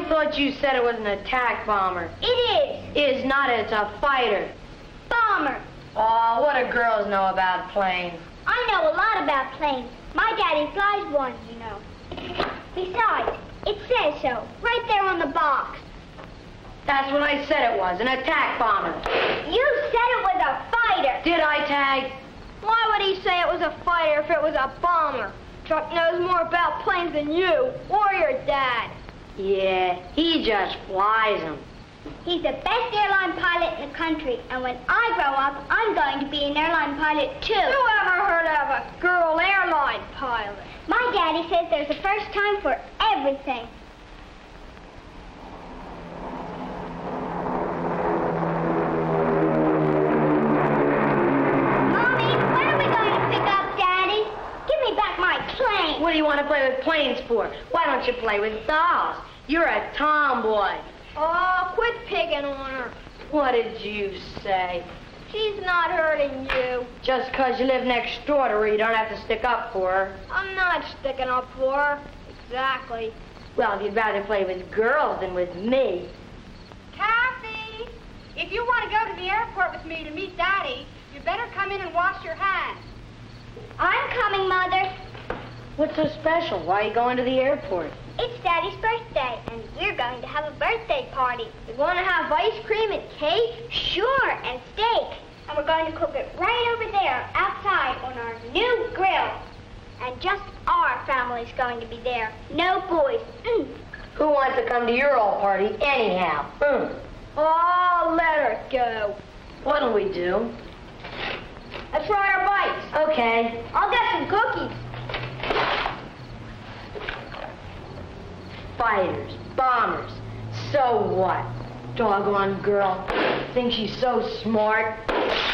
thought you said it was an attack bomber. It Is not, it's a fighter. Bomber. Oh, what do girls know about planes? I know a lot about planes. My daddy flies one, you know. Besides, it says so, right there on the box. That's what I said it was, an attack bomber. You said it was a fighter. Did I, Tag? Why would he say it was a fighter if it was a bomber? Chuck knows more about planes than you or your dad. Yeah, he just flies them. He's the best airline pilot in the country, and when I grow up, I'm going to be an airline pilot, too. Who ever heard of a girl airline pilot? My daddy says there's a first time for everything. Mommy, when are we going to pick up Daddy? Give me back my plane. What do you want to play with planes for? Why don't you play with dolls? You're a tomboy. Oh, quit picking on her. What did you say? She's not hurting you. Just 'cause you live next door to her, you don't have to stick up for her. I'm not sticking up for her. Exactly. Well, if you'd rather play with girls than with me. Kathy, if you want to go to the airport with me to meet Daddy, you better come in and wash your hands. I'm coming, Mother. What's so special? Why are you going to the airport? It's Daddy's birthday, and we're going to have a birthday party. We're going to have ice cream and cake, sure, and steak. And we're going to cook it right over there, outside, on our new grill. And just our family's going to be there. No boys. Who wants to come to your old party anyhow? Oh, let her go. What'll we do? Let's ride our bikes. Okay. I'll get some cookies. Fighters, bombers. So what? Doggone girl. Thinks she's so smart.